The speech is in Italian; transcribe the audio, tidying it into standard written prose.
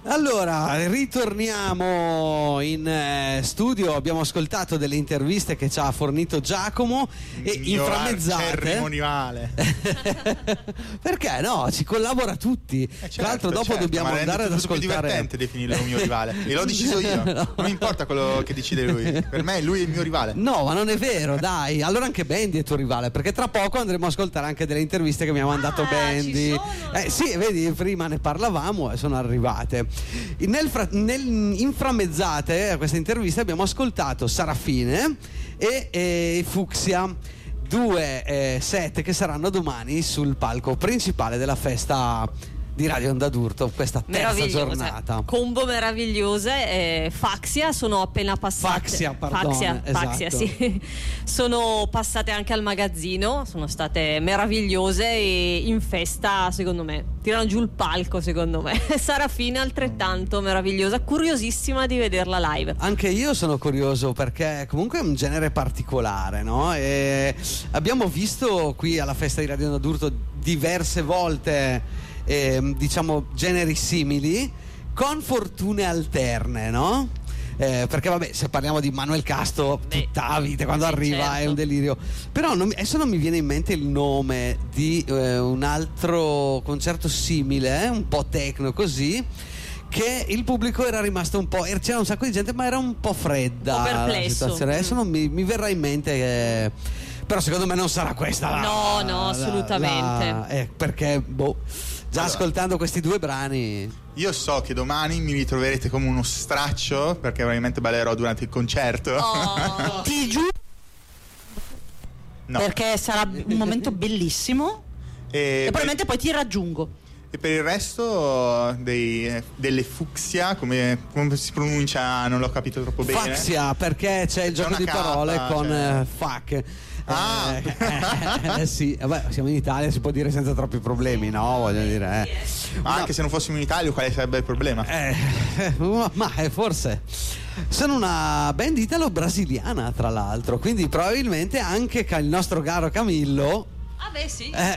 Allora, ritorniamo in studio. Abbiamo ascoltato delle interviste che ci ha fornito Giacomo e inframmezzate. Rivale. Perché no? Ci collabora tutti. Tra l'altro, dopo dobbiamo andare ad ascoltare. È divertente definirlo un mio rivale. E l'ho deciso io. No. Non mi importa quello che decide lui. Per me lui è il mio rivale. No, ma non è vero, dai. Allora anche Bendy è tuo rivale, perché tra poco andremo a ascoltare anche delle interviste che mi ha mandato Bendy. Sì, vedi, prima ne parlavamo e sono arrivate. Inframmezzate a questa intervista abbiamo ascoltato Sarafine e Fucsia, due set che saranno domani sul palco principale della festa di Radio Onda d'Urto, questa terza giornata. Combo meravigliose. Faxia sono appena passate. Faxia, sì. Sono passate anche al magazzino, sono state meravigliose e in festa, secondo me, tirano giù il palco, secondo me. Sarafina altrettanto meravigliosa, curiosissima di vederla live. Anche io sono curioso, perché comunque è un genere particolare, no? E abbiamo visto qui alla festa di Radio Onda d'Urto diverse volte diciamo generi simili con fortune alterne, no? Perché vabbè, se parliamo di Manuel Casto tutta la vita quando arriva, certo, è un delirio. Però adesso non mi viene in mente il nome di un altro concerto simile, un po' techno così, che il pubblico era rimasto un po', c'era un sacco di gente ma era un po' fredda la situazione. Adesso non mi verrà in mente però secondo me non sarà questa no, assolutamente. Perché già ascoltando questi due brani, io so che domani mi ritroverete come uno straccio, perché probabilmente ballerò durante il concerto. Ti giuro, no, perché sarà un momento bellissimo e probabilmente poi ti raggiungo. E per il resto delle Fucsia, come si pronuncia, non l'ho capito troppo bene. Faxia, perché c'è il gioco di parole con fuck. Sì, vabbè, siamo in Italia, si può dire senza troppi problemi, no? Voglio dire, Ma anche se non fossimo in Italia, quale sarebbe il problema? Forse sono una band italo-brasiliana, tra l'altro, quindi probabilmente anche il nostro caro Camillo. Sì.